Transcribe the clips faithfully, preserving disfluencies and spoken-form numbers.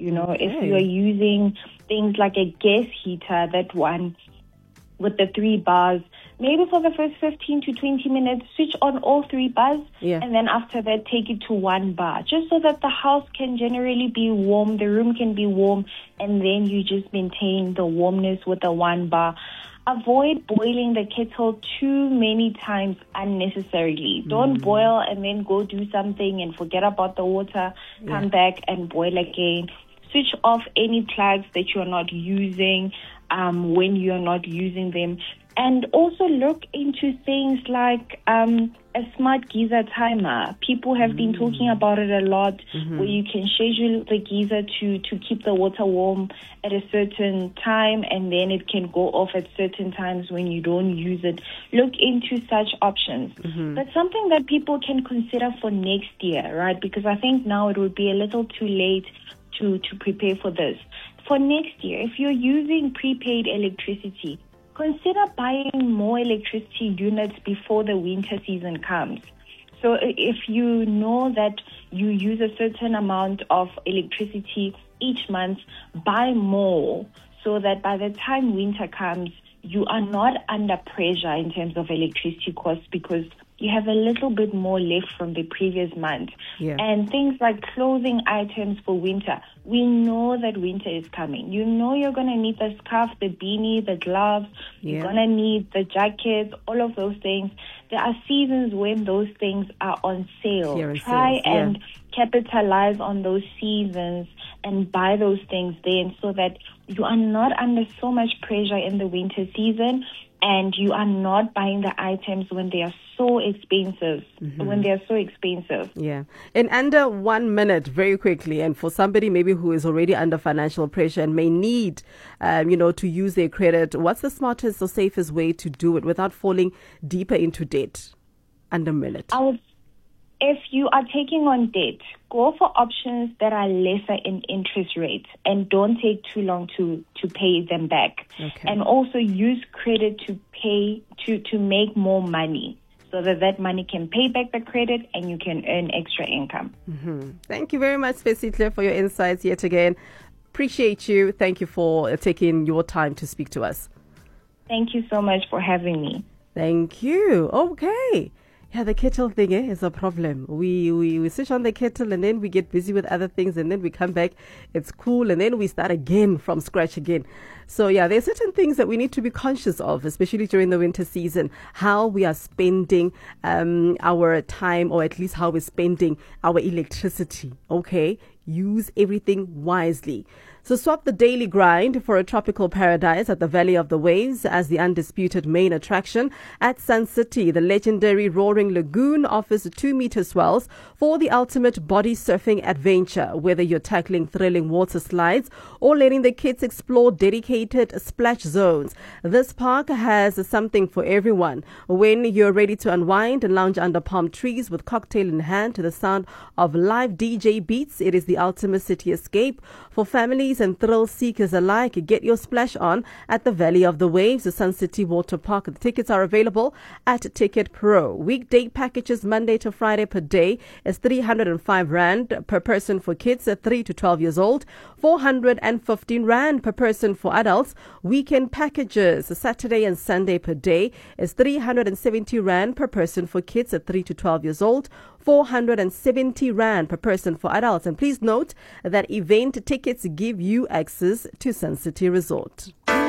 You know, okay. if you are using things like a gas heater, that one with the three bars, maybe for the first fifteen to twenty minutes, switch on all three bars, yeah. and then after that, take it to one bar, just so that the house can generally be warm, the room can be warm, and then you just maintain the warmness with the one bar. Avoid boiling the kettle too many times unnecessarily. Mm. Don't boil and then go do something and forget about the water, come yeah. back and boil again. Switch off any plugs that you're not using um, when you're not using them. And also look into things like um, a smart geyser timer. People have mm. been talking about it a lot, mm-hmm. where you can schedule the geyser to, to keep the water warm at a certain time, and then it can go off at certain times when you don't use it. Look into such options. Mm-hmm. But something that people can consider for next year, right? Because I think now it would be a little too late to, to prepare for this. For next year, if you're using prepaid electricity, consider buying more electricity units before the winter season comes. So if you know that you use a certain amount of electricity each month, buy more so that by the time winter comes, you are not under pressure in terms of electricity costs, because you have a little bit more left from the previous month. Yeah. And things like clothing items for winter. We know that winter is coming. You know you're going to need the scarf, the beanie, the gloves. Yeah. You're going to need the jackets, all of those things. There are seasons when those things are on sale. Try sales, yeah. and capitalize on those seasons and buy those things then, so that you are not under so much pressure in the winter season, and you are not buying the items when they are so expensive, mm-hmm. when they are so expensive. Yeah. In under one minute, very quickly, and for somebody maybe who is already under financial pressure and may need, um, you know, to use their credit, what's the smartest or safest way to do it without falling deeper into debt? Under a minute. I would, if you are taking on debt, go for options that are lesser in interest rates and don't take too long to, to pay them back. Okay. And also use credit to pay, to, to make more money, so that that money can pay back the credit and you can earn extra income. Mm-hmm. Thank you very much, Spesihle, for your insights yet again. Appreciate you. Thank you for taking your time to speak to us. Thank you so much for having me. Thank you. Okay. Yeah, the kettle thing eh, is a problem. We, we we switch on the kettle and then we get busy with other things, and then we come back, it's cool, and then we start again from scratch again. So yeah, there's certain things that we need to be conscious of, especially during the winter season, how we are spending um, our time, or at least how we're spending our electricity. Okay, use everything wisely. So swap the daily grind for a tropical paradise at the Valley of the Waves as the undisputed main attraction at Sun City. The legendary Roaring Lagoon offers two-meter swells for the ultimate body surfing adventure, whether you're tackling thrilling water slides or letting the kids explore dedicated splash zones. This park has something for everyone. When you're ready to unwind and lounge under palm trees with cocktail in hand to the sound of live D J beats, it is the ultimate city escape for families and thrill seekers alike. Get your splash on at the Valley of the Waves, the Sun City Water Park. The tickets are available at Ticket Pro. Weekday packages Monday to Friday per day is three hundred five rand per person for kids at three to twelve years old, four hundred fifteen rand per person for adults. Weekend packages Saturday and Sunday per day is three hundred seventy rand per person for kids at three to twelve years old, four hundred seventy rand per person for adults. And please note that event tickets give you access to Sun City Resort.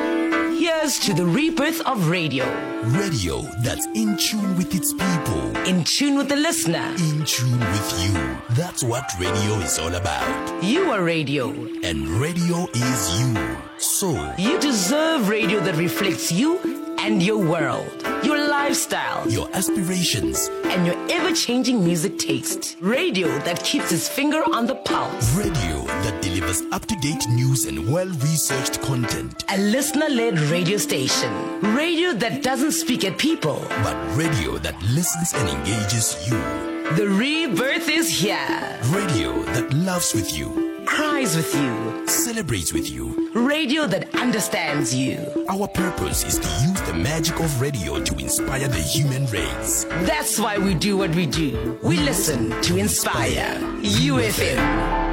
Here's to the rebirth of radio. Radio that's in tune with its people. In tune with the listener. In tune with you. That's what radio is all about. You are radio. And radio is you. So you deserve radio that reflects you and your world, your lifestyle, your aspirations, and your ever-changing music taste. Radio that keeps its finger on the pulse. Radio that delivers up-to-date news and well-researched content. A listener-led radio station. Radio that doesn't speak at people, but radio that listens and engages you. The rebirth is here. Radio that loves with you, cries with you, celebrates with you. Radio that understands you. Our purpose is to use the magic of radio to inspire the human race. That's why we do what we do. We listen to inspire. U F M.